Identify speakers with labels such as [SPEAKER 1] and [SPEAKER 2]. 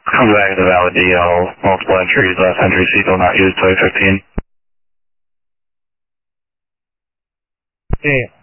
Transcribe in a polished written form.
[SPEAKER 1] Come back to the valid DL, multiple entries, last entry, sequel not used, 2015.
[SPEAKER 2] Damn.